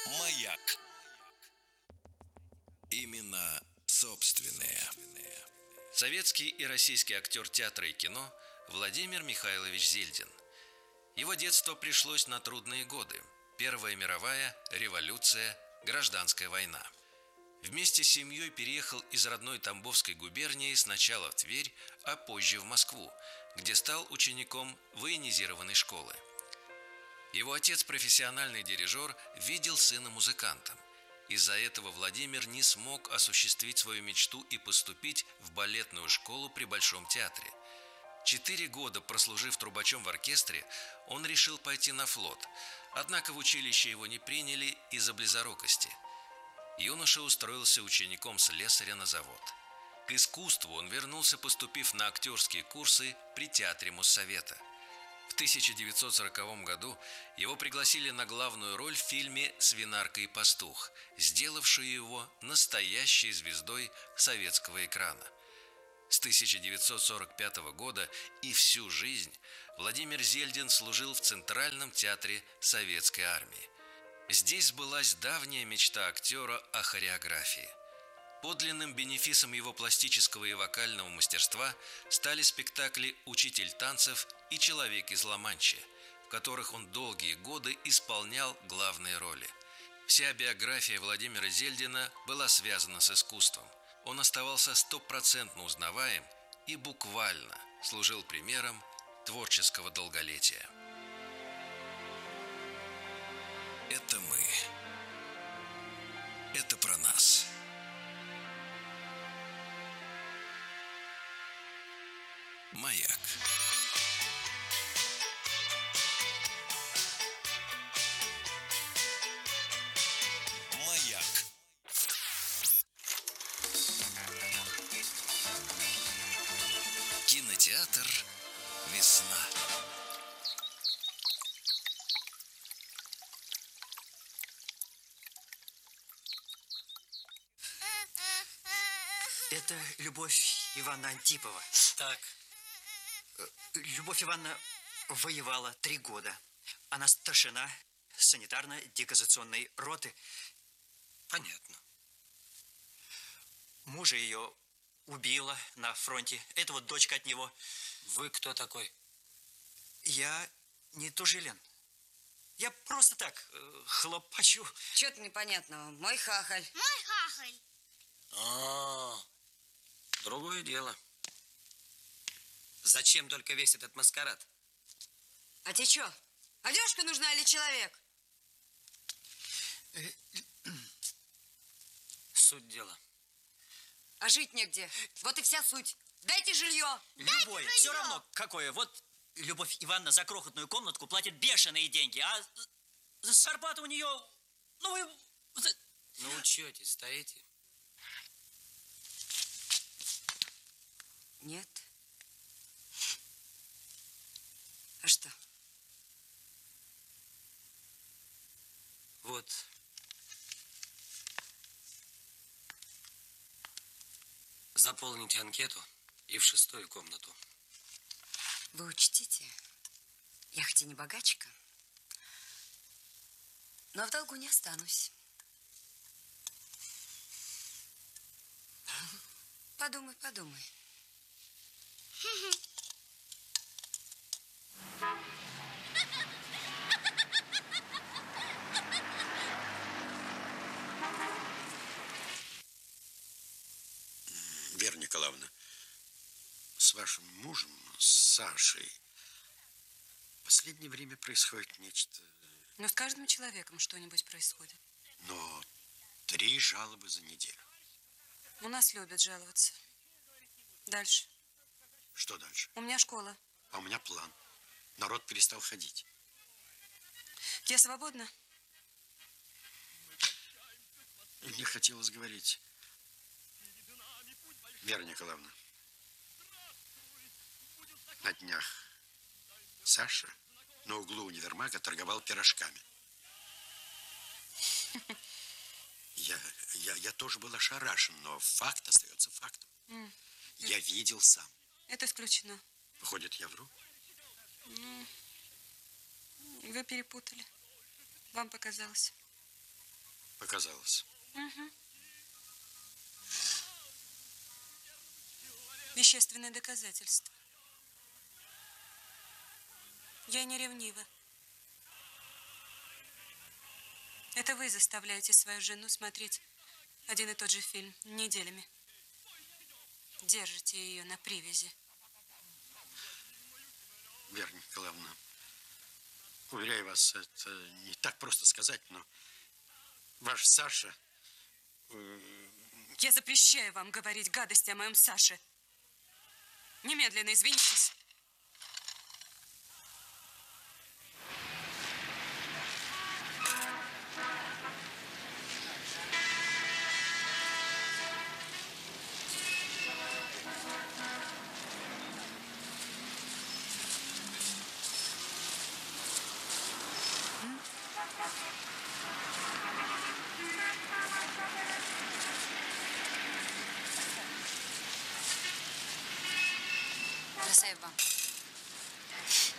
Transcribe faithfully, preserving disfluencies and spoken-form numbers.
Маяк. Именно собственные. Советский и российский актер театра и кино Владимир Михайлович Зельдин. Его детство пришлось на трудные годы. Первая мировая, революция, гражданская война. Вместе с семьей переехал из родной Тамбовской губернии сначала в Тверь, а позже в Москву, где стал учеником военизированной школы. Его отец, профессиональный дирижер, видел сына музыкантом. Из-за этого Владимир не смог осуществить свою мечту и поступить в балетную школу при Большом театре. Четыре года прослужив трубачом в оркестре, он решил пойти на флот, однако в училище его не приняли из-за близорукости. Юноша устроился учеником слесаря на завод. К искусству он вернулся, поступив на актерские курсы при театре Моссовета. В тысяча девятьсот сороковом году его пригласили на главную роль в фильме «Свинарка и пастух», сделавшую его настоящей звездой советского экрана. С тысяча девятьсот сорок пятого года и всю жизнь Владимир Зельдин служил в Центральном театре Советской армии. Здесь сбылась давняя мечта актера о хореографии. Подлинным бенефисом его пластического и вокального мастерства стали спектакли «Учитель танцев» и «Человек из Ла-Манчи», в которых он долгие годы исполнял главные роли. Вся биография Владимира Зельдина была связана с искусством. Он оставался стопроцентно узнаваем и буквально служил примером творческого долголетия. Это мы. Это про нас. Маяк. Маяк. Кинотеатр «Весна». Это Любовь Ивановна Антипова. Так. Любовь Ивановна воевала три года. Она старшина санитарно-декозационной роты. Понятно. Мужа ее убила на фронте. Это вот дочка от него. Вы кто такой? Я не Тужилин. Я просто так э, хлопочу. Чё-то непонятного. Мой хахаль. Мой хахаль. А, другое дело. Зачем только весь этот маскарад? А тебе чё? Одежка нужна или человек? Суть дела. А жить негде. Вот и вся суть. Дайте жилье. Любое, все равно какое. Вот Любовь Ивановна за крохотную комнатку платит бешеные деньги, а зарплата у нее, ну вы... На учете стоите? Нет. А что? Вот. Заполните анкету и в шестую комнату. Вы учтите, я хоть и не богачка, но в долгу не останусь. Подумай, подумай. Вера Николаевна, с вашим мужем, с Сашей, в последнее время происходит нечто... Но с каждым человеком что-нибудь происходит. Но три жалобы за неделю. У нас любят жаловаться. Дальше. Что дальше? У меня школа. А у меня план. Народ перестал ходить. Я свободна? Мне хотелось говорить. Вера Николаевна, на днях Саша на углу универмага торговал пирожками. Я, я, я тоже был ошарашен, но факт остается фактом. Mm. Я видел сам. Это исключено. Выходит, я вру? Ну, вы перепутали. Вам показалось. Показалось. Угу. Вещественное доказательство. Я не ревнива. Это вы заставляете свою жену смотреть один и тот же фильм неделями. Держите ее на привязи. Вера Николаевна, уверяю вас, это не так просто сказать, но ваш Саша... Э... Я запрещаю вам говорить гадости о моем Саше. Немедленно извинитесь. Бросаю вам.